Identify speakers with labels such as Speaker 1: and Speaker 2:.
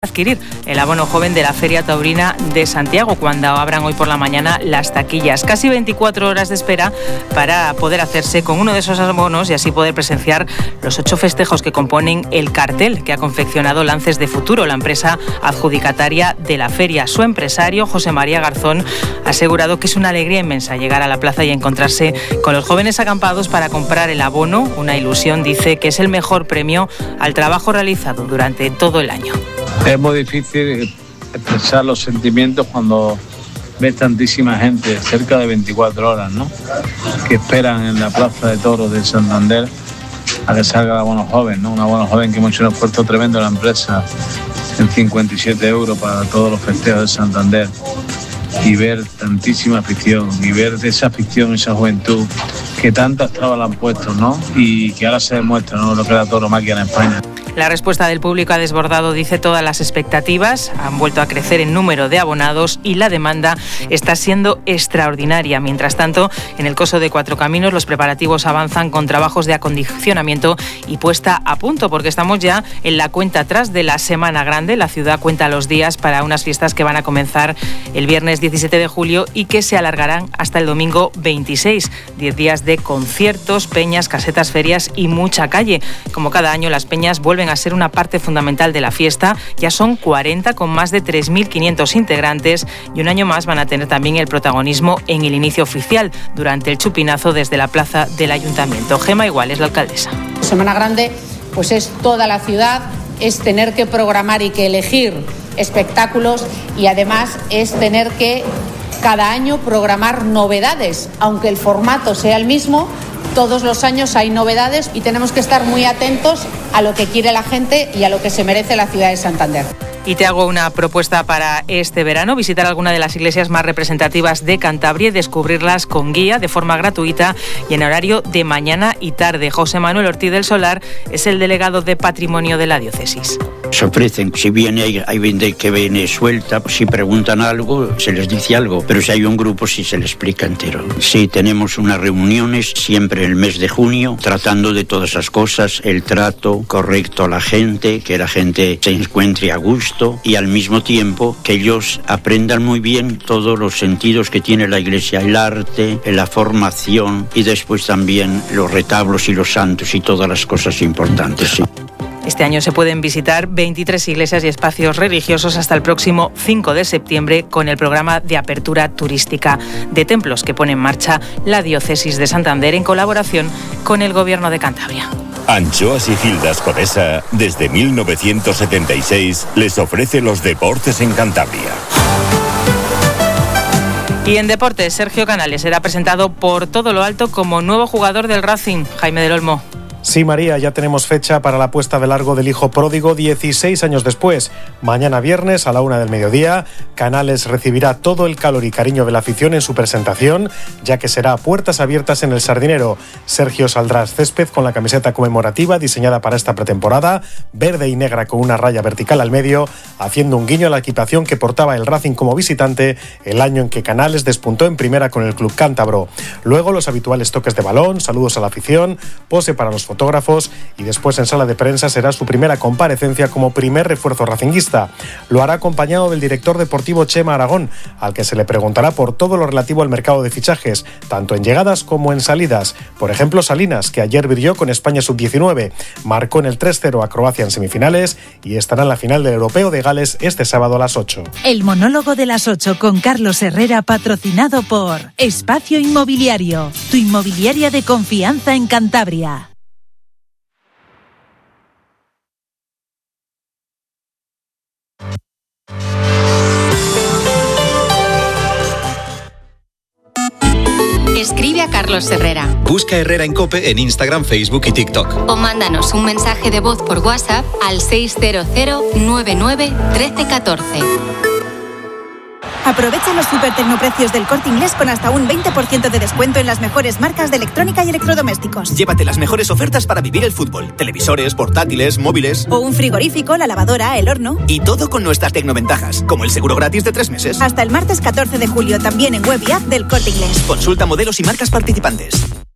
Speaker 1: adquirir el abono joven de la Feria Taurina de Santiago cuando abran hoy por la mañana las taquillas. Casi 24 horas de espera para poder hacerse con uno de esos abonos y así poder presenciar los 8 festejos que componen el cartel que ha confeccionado Lances de Futuro, la empresa adjudicataria de la feria. Su empresario, José María Garzón, ha asegurado que es una alegría inmensa llegar a la plaza y encontrarse con los jóvenes acampados para comprar el abono. Una ilusión, dice, que es el mejor premio al trabajo realizado durante todo el año.
Speaker 2: Es muy difícil expresar los sentimientos cuando ves tantísima gente, cerca de 24 horas, ¿no?, que esperan en la Plaza de Toros de Santander a que salga el abono joven, ¿no? Un abono joven que hemos hecho un esfuerzo tremendo en la empresa, en 57 euros para todos los festejos de Santander, y ver tantísima afición, y ver esa afición, esa juventud que tantas trabas le han puesto, ¿no?, y que ahora se demuestra, ¿no?, lo que era tauromaquia en España.
Speaker 1: La respuesta del público ha desbordado, dice, todas las expectativas. Han vuelto a crecer en número de abonados y la demanda está siendo extraordinaria. Mientras tanto, en el Coso de Cuatro Caminos los preparativos avanzan con trabajos de acondicionamiento y puesta a punto, porque estamos ya en la cuenta atrás de la Semana Grande. La ciudad cuenta los días para unas fiestas que van a comenzar el viernes 17 de julio y que se alargarán hasta el domingo 26. 10 días de conciertos, peñas, casetas, ferias y mucha calle. Como cada año, las peñas vuelven a ser una parte fundamental de la fiesta. Ya son 40 con más de 3.500 integrantes y un año más van a tener también el protagonismo en el inicio oficial durante el chupinazo desde la plaza del Ayuntamiento. Gema Igual es la alcaldesa.
Speaker 3: Semana Grande pues es toda la ciudad, es tener que programar y que elegir espectáculos y además es tener que cada año programar novedades, aunque el formato sea el mismo. Todos los años hay novedades y tenemos que estar muy atentos a lo que quiere la gente y a lo que se merece la ciudad de Santander.
Speaker 1: Y te hago una propuesta para este verano: visitar alguna de las iglesias más representativas de Cantabria y descubrirlas con guía de forma gratuita y en horario de mañana y tarde. José Manuel Ortiz del Solar es el delegado de Patrimonio de la diócesis.
Speaker 4: Se ofrecen, si viene hay gente que viene suelta, si preguntan algo se les dice algo, pero si hay un grupo sí se les explica entero. Sí, tenemos unas reuniones siempre en el mes de junio tratando de todas esas cosas, el trato correcto a la gente, que la gente se encuentre a gusto y al mismo tiempo que ellos aprendan muy bien todos los sentidos que tiene la iglesia, el arte, la formación y después también los retablos y los santos y todas las cosas importantes. Sí.
Speaker 1: Este año se pueden visitar 23 iglesias y espacios religiosos hasta el próximo 5 de septiembre con el programa de apertura turística de templos que pone en marcha la diócesis de Santander en colaboración con el Gobierno de Cantabria.
Speaker 5: Anchoas y Gildas Codesa, desde 1976, les ofrece los deportes en Cantabria.
Speaker 1: Y en deportes, Sergio Canales será presentado por todo lo alto como nuevo jugador del Racing. Jaime del Olmo.
Speaker 6: Sí, María, ya tenemos fecha para la puesta de largo del hijo pródigo 16 años después. Mañana viernes a la 1 del mediodía, Canales recibirá todo el calor y cariño de la afición en su presentación, ya que será a puertas abiertas en el Sardinero. Sergio saldrá césped con la camiseta conmemorativa diseñada para esta pretemporada, verde y negra con una raya vertical al medio, haciendo un guiño a la equipación que portaba el Racing como visitante el año en que Canales despuntó en primera con el club cántabro. Luego los habituales toques de balón, saludos a la afición, pose para los fotógrafos y después en sala de prensa será su primera comparecencia como primer refuerzo racinguista. Lo hará acompañado del director deportivo Chema Aragón, al que se le preguntará por todo lo relativo al mercado de fichajes, tanto en llegadas como en salidas. Por ejemplo, Salinas, que ayer brilló con España Sub-19, marcó en el 3-0 a Croacia en semifinales y estará en la final del Europeo de Gales este sábado a las 8.
Speaker 7: El monólogo de las 8 con Carlos Herrera, patrocinado por Espacio Inmobiliario, tu inmobiliaria de confianza en Cantabria.
Speaker 8: Escribe a Carlos Herrera.
Speaker 9: Busca Herrera en COPE en Instagram, Facebook y TikTok.
Speaker 8: O mándanos un mensaje de voz por WhatsApp al 600 99 1314.
Speaker 10: Aprovecha los supertecnoprecios del Corte Inglés con hasta un 20% de descuento en las mejores marcas de electrónica y electrodomésticos.
Speaker 11: Llévate las mejores ofertas para vivir el fútbol. Televisores, portátiles, móviles.
Speaker 10: O un frigorífico, la lavadora, el horno.
Speaker 11: Y todo con nuestras tecnoventajas, como el seguro gratis de 3 meses.
Speaker 10: Hasta el martes 14 de julio, también en web y app del Corte Inglés.
Speaker 11: Consulta modelos y marcas participantes.